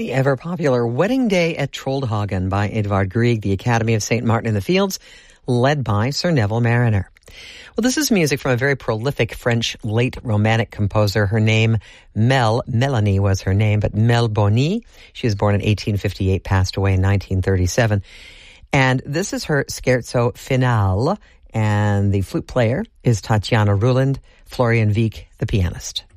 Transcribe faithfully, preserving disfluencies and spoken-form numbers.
The ever-popular Wedding Day at Troldhagen by Edvard Grieg, the Academy of Saint Martin in the Fields, led by Sir Neville Mariner. Well, this is music from a very prolific French late Romantic composer. Her name, Mel, Melanie was her name, but Mel Boni. She was born in eighteen fifty-eight, passed away in nineteen thirty-seven. And this is her Scherzo Finale, and the flute player is Tatiana Ruland, Florian Wieck, the pianist.